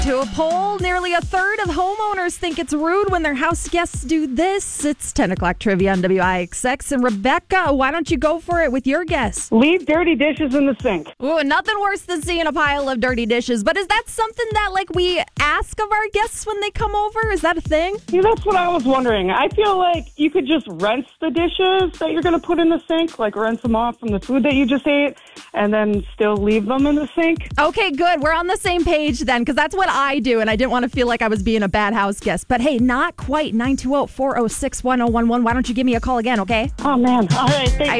To a poll, nearly a third of homeowners think it's rude when their house guests do this. It's 10 o'clock trivia on WIXX. And Rebecca, why don't you go for it with your guess? Leave dirty dishes in the sink. Ooh, nothing worse than seeing a pile of dirty dishes. But is that something that, we ask of our guests when they come over? Is that a thing? Yeah, that's what I was wondering. I feel like you could just rinse the dishes that you're going to put in the sink, rinse them off from the food that you just ate, and then still leave them in the sink. Okay, good. We're on the same page then, because that's what I do, and I didn't want to feel like I was being a bad house guest. But hey, not quite. 920-406-1011. Why don't you give me a call again, okay? Oh, man. All right, thanks.